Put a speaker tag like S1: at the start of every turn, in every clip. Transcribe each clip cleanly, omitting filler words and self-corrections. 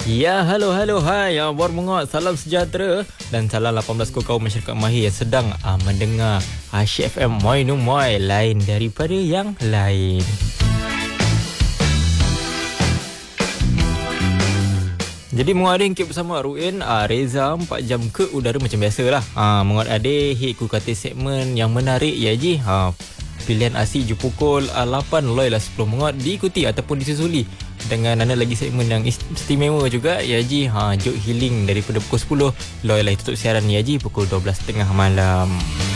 S1: Ya, halo, hai, War Mengot, salam sejahtera dan salam 18 kaum masyarakat mahir yang sedang mendengar Asyik FM Moi Nu Moi, lain daripada yang lain. Jadi Mengot Ading kip bersama Ruin, Reza 4 jam ke udara macam biasalah. Mengot Ading hit ku kata segmen yang menarik ya ji. Pilihan asyik je pukul 8 loilah 10 Mengot diikuti ataupun disusuli dengan ada lagi segmen yang istimewa juga ya ji. Joke Healing daripada pukul 10 loilah tutup siaran ya ji pukul 12.30 malam.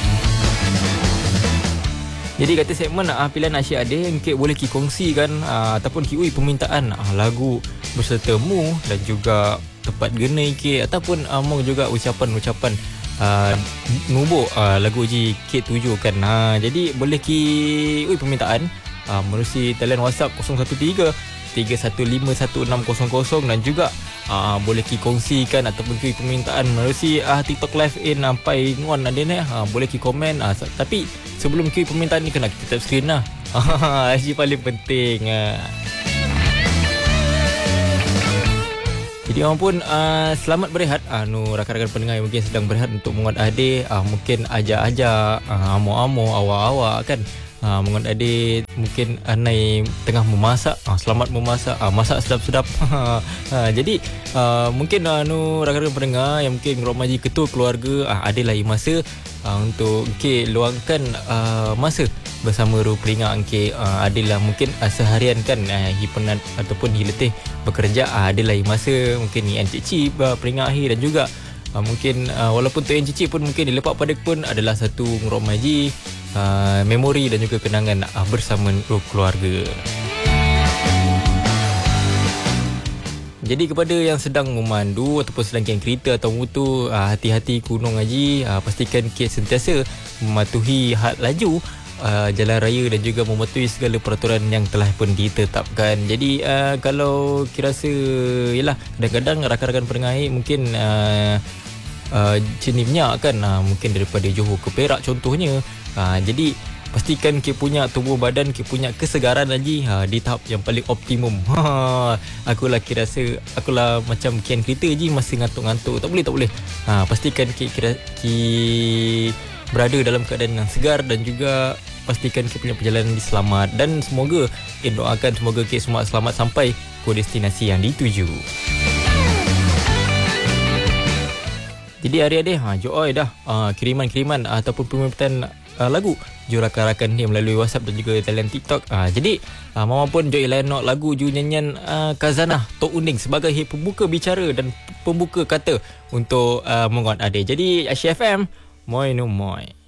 S1: Jadi kata segmen pilihan asyik ada yang Kek boleh kongsikan ataupun kiui permintaan lagu berserta mu dan juga tepat genai Kek ataupun mau juga ucapan-ucapan nubuk lagu ji Kek tuju kan. Jadi boleh kiui permintaan melalui talian WhatsApp 013 3151600 dan juga boleh kongsikan ataupun kiui permintaan melalui TikTok live in Pai Nguan ada ni. Boleh komen tapi sebelum kiui permintaan ni kena kita tap screen lah. Ini paling penting. Jadi orang pun selamat berehat. Rakan-rakan pendengar yang mungkin sedang berehat untuk Mengot Ade, mungkin ajak-ajak amo-amo awak-awak kan. Mengot Ade mungkin Anai tengah memasak, selamat memasak, masak sedap-sedap. Jadi mungkin rakan-rakan pendengar yang mungkin Romaji ketua keluarga adalah masa untuk luangkan masa bersama Rupiringa Angke. Adalah mungkin seharian kan hi penat ataupun hi letih bekerja, adalah masa mungkin ni encik-cik peringak akhir dan juga mungkin walaupun tu encik pun mungkin dilepak pada pun adalah satu Romaji memori dan juga kenangan bersama keluarga. Jadi kepada yang sedang memandu ataupun sedang kereta atau motor, hati-hati gunung haji, pastikan Kek sentiasa mematuhi had laju jalan raya dan juga mematuhi segala peraturan yang telah pun ditetapkan. Jadi kalau rasa yalah kadang-kadang rakan-rakan pendengar mungkin jenis minyak kan, mungkin daripada Johor ke Perak contohnya. Jadi pastikan Kek punya tubuh badan, Kek punya kesegaran lagi di tahap yang paling optimum. Akulah macam kian kereta je masih ngantuk-ngantuk. Tak boleh. Pastikan Kek berada dalam keadaan yang segar dan juga pastikan Kek punya perjalanan selamat dan semoga doakan semoga Kek semua selamat sampai ke destinasi yang dituju. Jadi hari-hari joy dah kiriman-kiriman ataupun permintaan lagu jo rakan-rakan ni melalui WhatsApp dan juga talian TikTok. Jadi mama pun joy lain lagu ju nyanyian Kazanah Tok Unding sebagai pembuka bicara dan pembuka kata untuk Mengot Ade. Jadi Asyik FM Moi Nu Moi.